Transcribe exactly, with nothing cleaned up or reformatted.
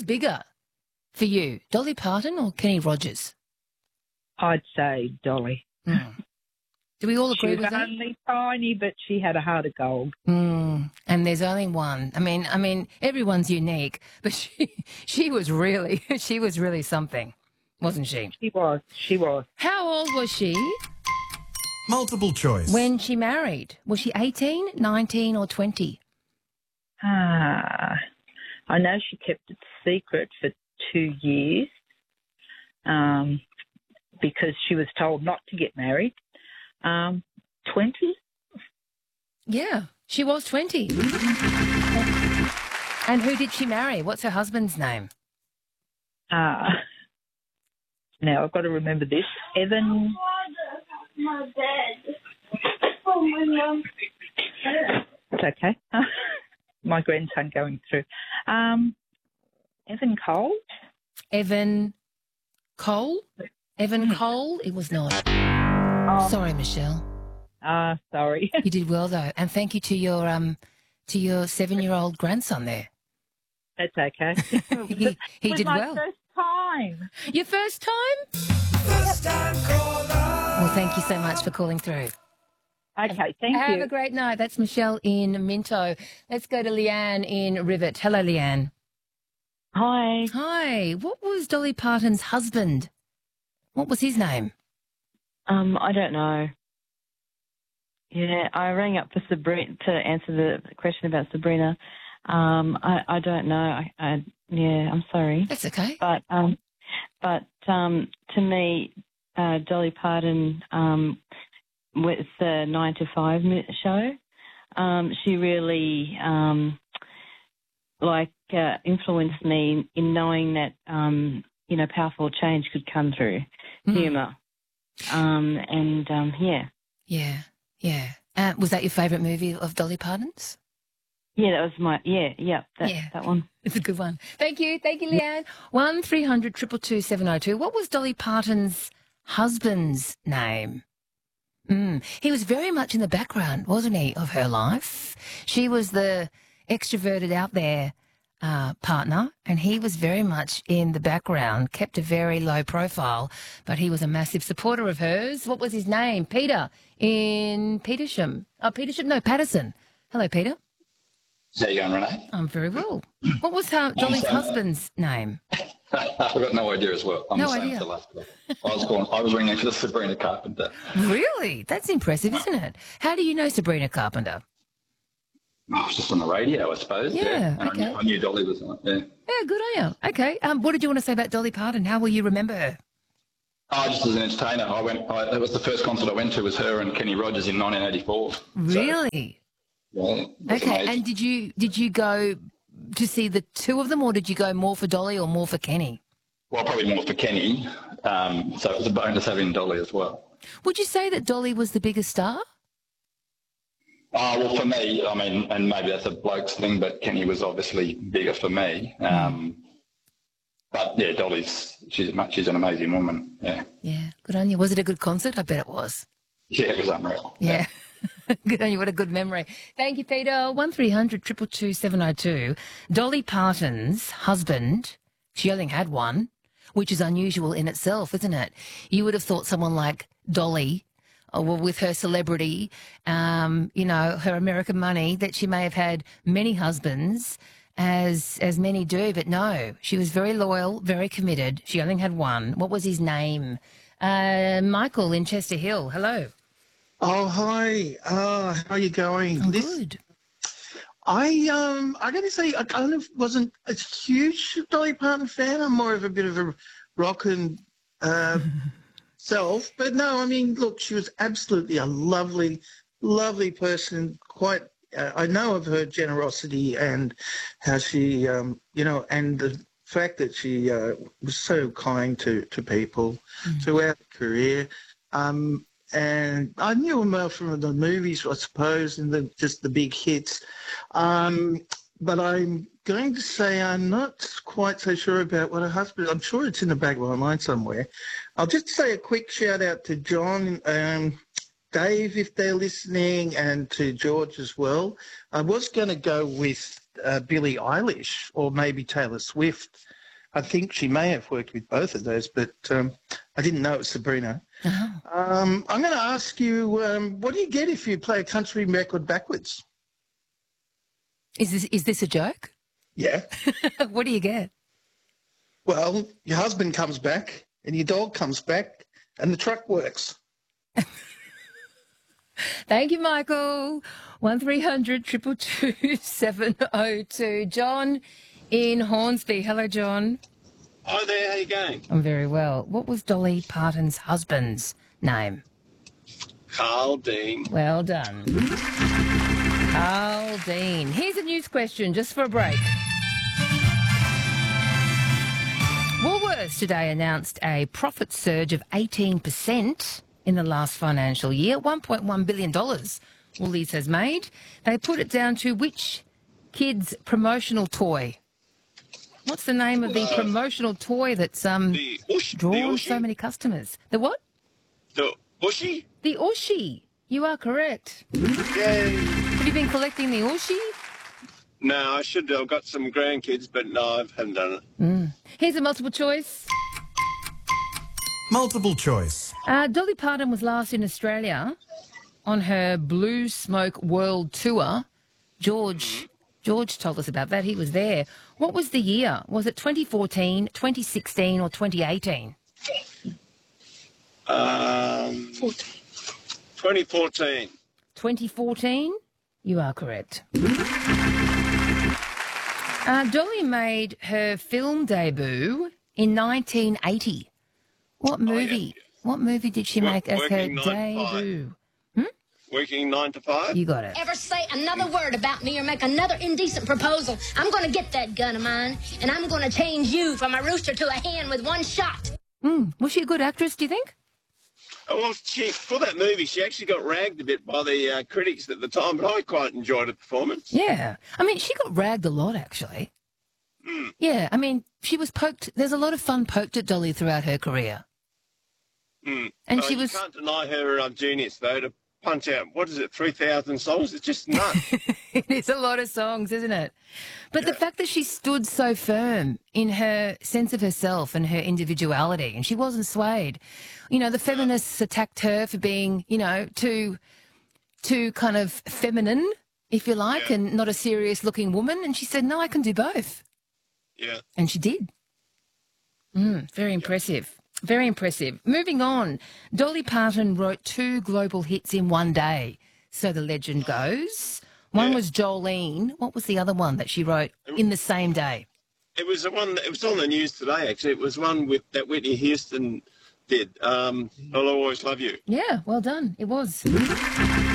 Who's bigger for you, Dolly Parton or Kenny Rogers? I'd say Dolly. Mm. Do we all agree she with was that? only tiny, but she had a heart of gold. Mm. And there's only one. I mean, I mean, everyone's unique, but she, she was really, she was really something, wasn't she? She was. She was. How old was she Multiple choice. when she married? Was she eighteen, nineteen, or twenty? Ah, I know she kept it secret for two years um, because she was told not to get married. Um, twenty? Yeah, she was twenty. And who did she marry? What's her husband's name? Ah, now I've got to remember this. Evan. My bed. Oh, my mum. It's okay. My grandson going through. Um, Evan Cole? Evan Cole? Evan Cole? It was not. Oh. Sorry, Michelle. Ah, sorry. You did well though, and thank you to your um to your seven-year-old grandson there. That's okay. he he it was did my well. first time. Your first time? First time caller. Well, thank you so much for calling through. Okay, thank Have you. a great night. That's Michelle in Minto. Let's go to Leanne in Rivet. Hello, Leanne. Hi. Hi. What was Dolly Parton's husband? What was his name? Um, I don't know. Yeah, I rang up for Sabrina to answer the question about Sabrina. Um, I, I don't know. I, I yeah, I'm sorry. That's okay. But um, but um, to me, uh, Dolly Parton um, with the nine to five show, um, she really um, like uh, influenced me in knowing that um, you know, powerful change could come through Mm. humour. Um, and um, yeah. Yeah, yeah. Uh, was that your favourite movie of Dolly Parton's? Yeah, that was my, yeah, yeah, that, Yeah. that one. It's a good one. Thank you. Thank you, Leanne. one three hundred two two two seven oh two. What was Dolly Parton's husband's name? Mm. He was very much in the background, wasn't he, of her life? She was the extroverted out there uh, partner, and he was very much in the background, kept a very low profile, but he was a massive supporter of hers. What was his name? Peter in Petersham. Oh, Petersham? No, Patterson. Hello, Peter. How you going, Renee? I'm very well. What was her, Dolly's husband's name? I've got no idea as well. I'm No the same idea. as the last guy. I was calling, I was ringing for Sabrina Carpenter. Really? That's impressive, isn't it? How do you know Sabrina Carpenter? Oh, I was just on the radio, I suppose. Yeah, And okay. I, knew, I knew Dolly was on it, yeah. Yeah, good on you. Okay. Um, what did you want to say about Dolly Parton? How will you remember her? Oh, just as an entertainer, I went. I, that was the first concert I went to was her and Kenny Rogers in nineteen eighty-four. Really? So, yeah, that's Okay. amazing. And did you did you go to see the two of them, or did you go more for Dolly or more for Kenny? Well, probably more for Kenny. Um, so it was a bonus having Dolly as well. Would you say that Dolly was the biggest star? Oh, well, for me, I mean, and maybe that's a bloke's thing, but Kenny was obviously bigger for me. Um, but yeah, Dolly's she's a- she's an amazing woman. Yeah, Yeah. Good on you. Was it a good concert? I bet it was. yeah, it was unreal. Yeah. Good on you. What a good memory. Thank you, Peter. one three hundred two two two seven oh two. Dolly Parton's husband, she only had one, which is unusual in itself, isn't it? You would have thought someone like Dolly, or well, with her celebrity, um, you know, her American money, that she may have had many husbands, as as many do, but no, she was very loyal, very committed. She only had one. What was his name? Uh, Michael in Chester Hill. Hello. Oh, hi. Uh, how are you going? I'm This- good. I um I gotta say I kind of wasn't a huge Dolly Parton fan. I'm more of a bit of a rock and uh, self. But no, I mean, look, she was absolutely a lovely, lovely person. Quite, uh, I know of her generosity and how she, um, you know, and the fact that she uh, was so kind to to people throughout her career. Um, and I knew him well from the movies, I suppose, and the, just the big hits. Um, but I'm going to say I'm not quite so sure about what her husband. I'm sure it's in the back of my mind somewhere. I'll just say a quick shout out to John, um, Dave, if they're listening, and to George as well. I was going to go with uh, Billie Eilish or maybe Taylor Swift. I think she may have worked with both of those, but um, I didn't know it was Sabrina. Uh-huh. Um, I'm going to ask you, um, what do you get if you play a country record backwards? Is this is this a joke? Yeah. What do you get? Well, your husband comes back and your dog comes back and the truck works. Thank you, Michael. One three hundred triple two seven oh two. John in Hornsby. Hello, John. Hi there, how you going? I'm very well. What was Dolly Parton's husband's name? Carl Dean. Well done. Carl Dean. Here's a news question just for a break. Woolworths today announced a profit surge of eighteen percent in the last financial year, one point one billion dollars Woolies has made. They put it down to which kid's promotional toy? What's the name of the Uh, promotional toy that's um The Ush, the drawn Ushi? so many customers? The what? The Ushi? The Ushi. You are correct. Yay. Have you been collecting the Ushi? No, I should have got some grandkids, but no, I haven't done it. Here's a multiple choice. Multiple choice. Uh, Dolly Parton was last in Australia on her Blue Smoke World Tour. George George told us about that. He was there. What was the year? Was it twenty fourteen, twenty sixteen or twenty eighteen? Um, twenty fourteen. twenty fourteen? You are correct. Uh, Dolly made her film debut in nineteen eighty. What movie? What movie did she Work- make as her Working Nine to Five. debut? Working nine to five? You got it. Ever say another word about me or make another indecent proposal, I'm going to get that gun of mine, and I'm going to change you from a rooster to a hen with one shot. Mm. Was she a good actress, do you think? Oh, well, she, for that movie, she actually got ragged a bit by the uh, critics at the time, but I quite enjoyed the performance. Yeah. I mean, she got ragged a lot, actually. Mm. Yeah, I mean, she was poked. There's a lot of fun poked at Dolly throughout her career. Mm. And Uh, she was... You can't deny her uh, genius, though, to punch out, what is it, three thousand songs? It's just nuts. It is a lot of songs, isn't it? But Yeah. the fact that she stood so firm in her sense of herself and her individuality, and she wasn't swayed. You know, the feminists attacked her for being, you know, too, too kind of feminine, if you like, Yeah. and not a serious-looking woman. And she said, no, I can do both. Yeah. And she did. Mm, very impressive. Very impressive. Moving on, Dolly Parton wrote two global hits in one day, so the legend goes. One Yeah. was Jolene. What was the other one that she wrote in the same day? It was the one. It was on the news today. Actually, it was one with that Whitney Houston did. Um, I'll always love you. Yeah, well done. It was.